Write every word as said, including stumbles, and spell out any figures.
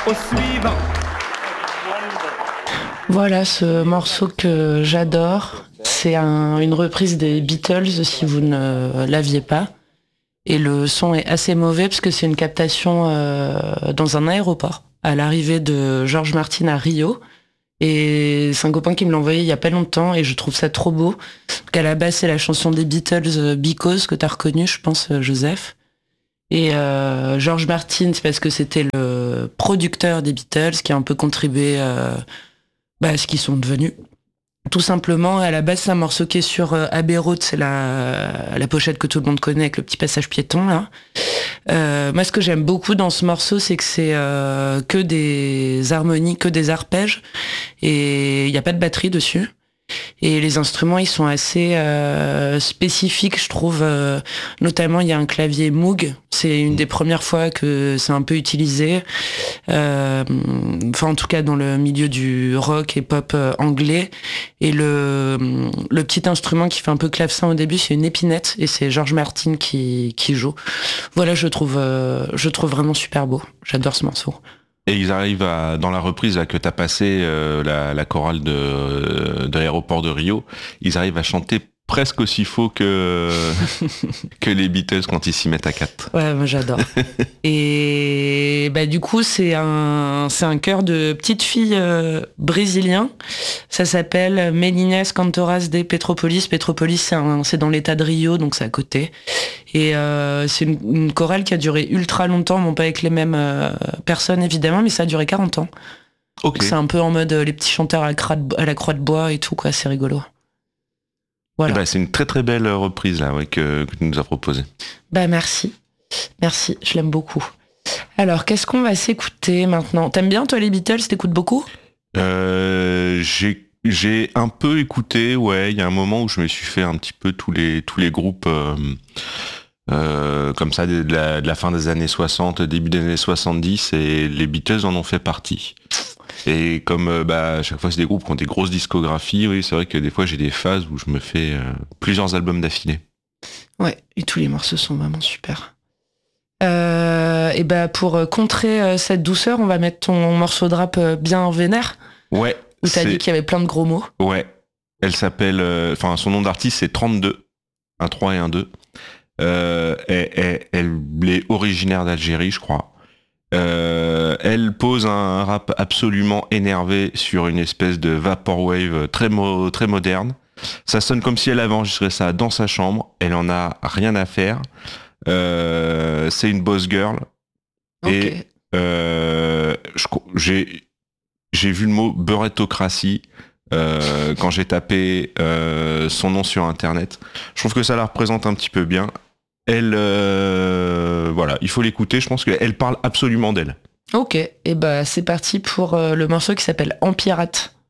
Au suivant. Voilà ce morceau que j'adore. C'est un, une reprise des Beatles, si vous ne l'aviez pas. Et le son est assez mauvais parce que c'est une captation euh, dans un aéroport à l'arrivée de George Martin à Rio. Et c'est un copain qui me l'a envoyé il y a pas longtemps et je trouve ça trop beau. Qu'à la base, c'est la chanson des Beatles, euh, Because, que t'as reconnu, je pense, euh, Joseph. Et euh, George Martin, c'est parce que c'était le producteur des Beatles qui a un peu contribué euh, bah, à ce qu'ils sont devenus. Tout simplement, à la base, c'est un morceau qui est sur euh, Abbey Road, c'est la, la pochette que tout le monde connaît avec le petit passage piéton, là. Euh, moi, ce que j'aime beaucoup dans ce morceau, c'est que c'est euh, que des harmonies, que des arpèges, et il n'y a pas de batterie dessus. Et les instruments, ils sont assez euh, spécifiques, je trouve. Euh, notamment, il y a un clavier Moog. C'est une des premières fois que c'est un peu utilisé. Euh, enfin, en tout cas, dans le milieu du rock et pop euh, anglais. Et le, le petit instrument qui fait un peu clavecin au début, c'est une épinette. Et c'est George Martin qui, qui joue. Voilà, je trouve, euh, je trouve vraiment super beau. J'adore ce morceau. Et ils arrivent à, dans la reprise là, que t'as passé, euh, la, la chorale de, de l'aéroport de Rio, ils arrivent à chanter presque aussi faux que, que les Beatles quand ils s'y mettent à quatre. Ouais, moi j'adore. Et bah du coup, c'est un, c'est un chœur de petite fille euh, brésilien. Ça s'appelle Meninas Cantoras de Petropolis. Petropolis, c'est, un, c'est dans l'état de Rio, donc c'est à côté. Et euh, c'est une, une chorale qui a duré ultra longtemps, bon pas avec les mêmes euh, personnes évidemment, mais ça a duré quarante ans. Ok. Donc, c'est un peu en mode euh, les petits chanteurs à la, croix de, à la croix de bois et tout, quoi, c'est rigolo. Voilà. Eh ben, c'est une très très belle reprise là, ouais, que, que tu nous as proposée. Bah merci. Merci, je l'aime beaucoup. Alors, qu'est-ce qu'on va s'écouter maintenant ? T'aimes bien, toi, les Beatles ? T'écoutes beaucoup ? euh, j'ai, j'ai un peu écouté, ouais, il y a un moment où je me suis fait un petit peu tous les, tous les groupes euh, euh, comme ça de la, de la fin des années soixante, début des années soixante-dix, et les Beatles en ont fait partie. Et comme euh, bah, à chaque fois c'est des groupes qui ont des grosses discographies, oui, c'est vrai que des fois j'ai des phases où je me fais euh, plusieurs albums d'affilée. Ouais, et tous les morceaux sont vraiment super. Euh, et bah pour contrer euh, cette douceur, on va mettre ton morceau de rap euh, bien vénère. Ouais. Où t'as dit qu'il y avait plein de gros mots. Ouais. Elle s'appelle, enfin euh, son nom d'artiste c'est trente-deux, un trois et un deux. Euh, elle, elle, elle est originaire d'Algérie, je crois. Euh, elle pose un rap absolument énervé sur une espèce de vaporwave très mo- très moderne. Ça sonne comme si elle avait enregistré ça dans sa chambre. Elle en a rien à faire. Euh, c'est une boss girl. Okay. Et euh, je, j'ai j'ai vu le mot beurretocratie euh, quand j'ai tapé euh, son nom sur internet. Je trouve que ça la représente un petit peu bien. Elle, euh, voilà, il faut l'écouter. Je pense qu'elle parle absolument d'elle. Ok, et bah c'est parti pour euh, le morceau qui s'appelle Empirate.